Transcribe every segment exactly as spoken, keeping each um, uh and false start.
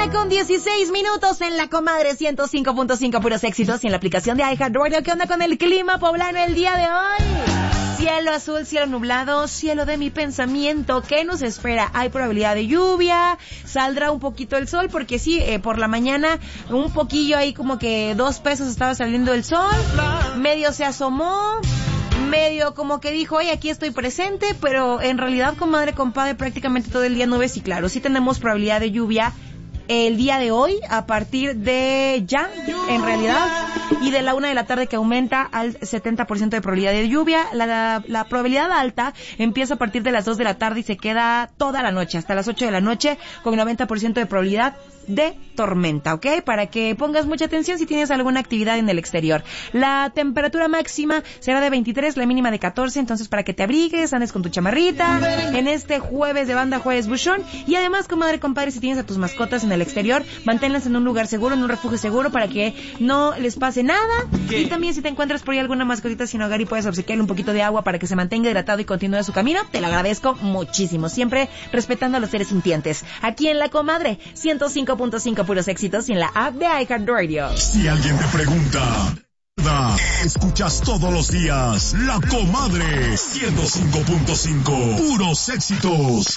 con dieciséis minutos en la comadre ciento cinco punto cinco puros éxitos y en la aplicación de iHeartRadio. ¿Qué onda con el clima poblano el día de hoy? Cielo azul, cielo nublado, cielo de mi pensamiento. ¿Qué nos espera? Hay probabilidad de lluvia, saldrá un poquito el sol, porque sí, eh, por la mañana un poquillo ahí como que dos pesos estaba saliendo el sol, medio se asomó, medio como que dijo, oye, aquí estoy presente, pero en realidad, comadre, compadre, prácticamente todo el día nubes y claro, sí tenemos probabilidad de lluvia el día de hoy, a partir de ya, en realidad, y de la una de la tarde que aumenta al setenta por ciento de probabilidad de lluvia. La, la, la probabilidad alta empieza a partir de las dos de la tarde y se queda toda la noche, hasta las ocho de la noche, con noventa por ciento de probabilidad de tormenta, ¿ok? Para que pongas mucha atención si tienes alguna actividad en el exterior. La temperatura máxima será de veintitrés, la mínima de catorce, entonces para que te abrigues, andes con tu chamarrita, en este jueves de banda, jueves buchón, y además, comadre, compadre, si tienes a tus mascotas en el exterior, manténlas en un lugar seguro, en un refugio seguro, para que no les pase nada. ¿Qué? Y también si te encuentras por ahí alguna mascotita sin hogar y puedes obsequiarle un poquito de agua para que se mantenga hidratado y continúe su camino, te lo agradezco muchísimo, siempre respetando a los seres sintientes. Aquí en La Comadre, ciento cinco punto cinco puros éxitos y en la app de iHeartRadio. Si alguien te pregunta, escuchas todos los días La Comadre ciento cinco punto cinco, puros éxitos.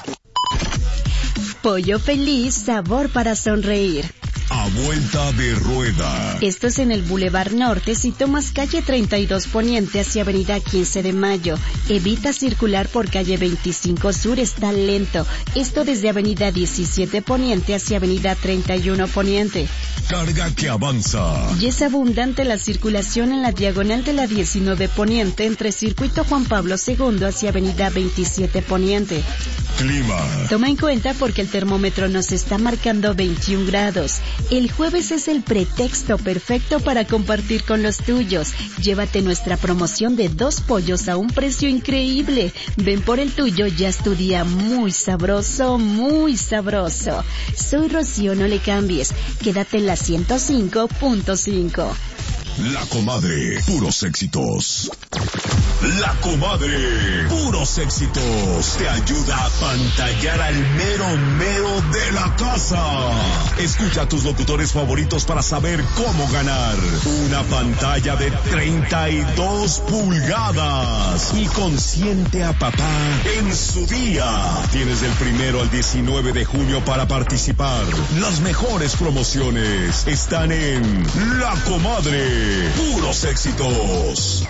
Pollo Feliz, sabor para sonreír. A vuelta de rueda. Esto es en el Boulevard Norte. Si tomas calle treinta y dos Poniente hacia avenida quince de mayo, evita circular por calle veinticinco Sur, está lento. Esto desde avenida diecisiete Poniente hacia avenida treinta y uno Poniente. Carga que avanza. Y es abundante la circulación en la diagonal de la diecinueve Poniente entre Circuito Juan Pablo segundo hacia avenida veintisiete Poniente. Clima. Toma en cuenta porque el termómetro nos está marcando veintiún grados. El jueves es el pretexto perfecto para compartir con los tuyos. Llévate nuestra promoción de dos pollos a un precio increíble. Ven por el tuyo, ya es tu día muy sabroso, muy sabroso. Soy Rocío, no le cambies. Quédate en la ciento cinco punto cinco. La Comadre, puros éxitos. La Comadre, puros éxitos. Te ayuda a pantallar al mero mero de la casa. Escucha a tus locutores favoritos para saber cómo ganar una pantalla de treinta y dos pulgadas. Y consiente a papá en su día. Tienes del primero al diecinueve de junio para participar. Las mejores promociones están en La Comadre. Puros éxitos.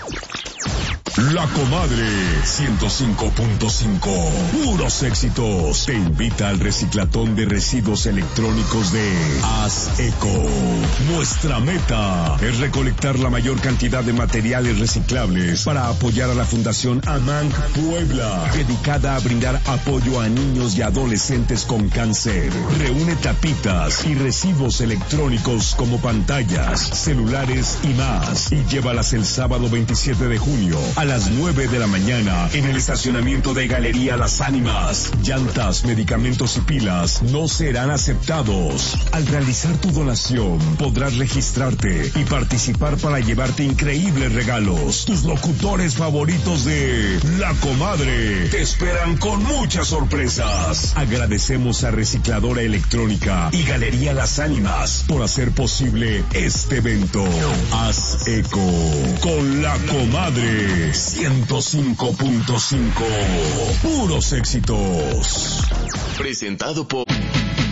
La Comadre ciento cinco punto cinco. Puros éxitos. Te invita al reciclatón de residuos electrónicos de Haz Eco. Nuestra meta es recolectar la mayor cantidad de materiales reciclables para apoyar a la Fundación AMANC Puebla, dedicada a brindar apoyo a niños y adolescentes con cáncer. Reúne tapitas y residuos electrónicos como pantallas, celulares y más, y llévalas el sábado veintisiete de junio a las nueve de la mañana en el estacionamiento de Galería Las Ánimas. Llantas, medicamentos y pilas no serán aceptados. Al realizar tu donación podrás registrarte y participar para llevarte increíbles regalos. Tus locutores favoritos de La Comadre te esperan con muchas sorpresas. Agradecemos a Recicladora Electrónica y Galería Las Ánimas por hacer posible este evento. Haz eco con La Comadre ciento cinco punto cinco. Puros éxitos. Presentado por